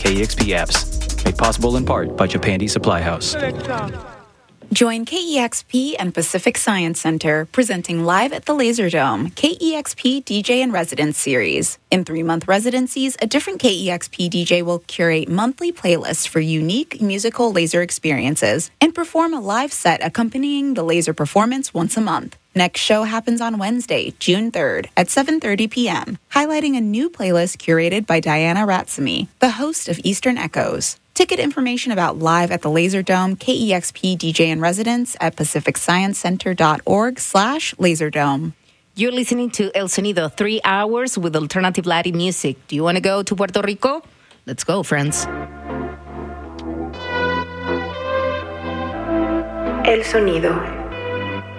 KEXP apps. Made possible in part by Japandi Supply House. Join KEXP and Pacific Science Center presenting live at the Laserdome, KEXP DJ in Residence Series. In 3-month residencies, a different KEXP DJ will curate monthly playlists for unique musical laser experiences and perform a live set accompanying the laser performance once a month. Next show happens on Wednesday, June 3rd at 7:30 p.m., highlighting a new playlist curated by Diana Ratsamy, the host of Eastern Echoes. Ticket information about Live at the Laserdome, KEXP DJ in Residence at pacificsciencecenter.org/Laserdome. You're listening to El Sonido, 3 hours with alternative Latin music. Do you want to go to Puerto Rico? Let's go, friends. El Sonido.